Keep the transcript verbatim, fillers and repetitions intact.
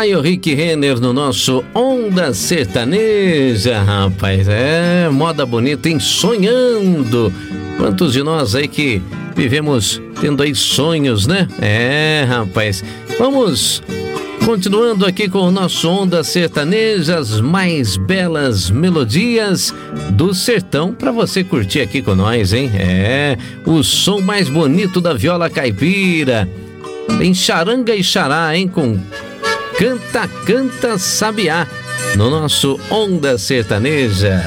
Aí o Rick Renner no nosso Onda Sertaneja, rapaz. É, moda bonita, hein? Sonhando. Quantos de nós aí que vivemos tendo aí sonhos, né? É, rapaz. Vamos continuando aqui com o nosso Onda Sertaneja, as mais belas melodias do sertão pra você curtir aqui com nós, hein? É, o som mais bonito da viola caipira. Tem charanga e xará, hein? Com Canta, Canta, Sabiá, no nosso Onda Sertaneja.